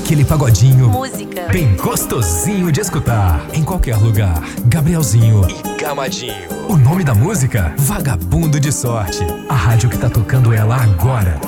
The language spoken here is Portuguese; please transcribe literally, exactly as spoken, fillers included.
aquele pagodinho. Música. Bem gostosinho de escutar. Em qualquer lugar. Gabrielzinho e Gamadinho. O nome da música? Vagabundo de Sorte. A rádio que tá tocando ela agora.